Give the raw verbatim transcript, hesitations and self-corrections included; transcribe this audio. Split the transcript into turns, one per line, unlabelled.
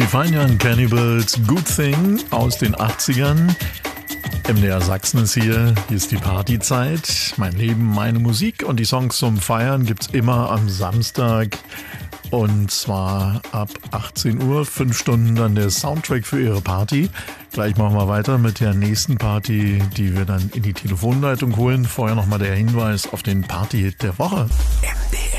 Die Fine Young Cannibals, Good Thing aus den achtzigern. M D R Sachsen ist hier, hier ist die Partyzeit. Mein Leben, meine Musik und die Songs zum Feiern gibt's immer am Samstag. Und zwar ab achtzehn Uhr, fünf Stunden dann der Soundtrack für Ihre Party. Gleich machen wir weiter mit der nächsten Party, die wir dann in die Telefonleitung holen. Vorher nochmal der Hinweis auf den Partyhit der Woche. M D R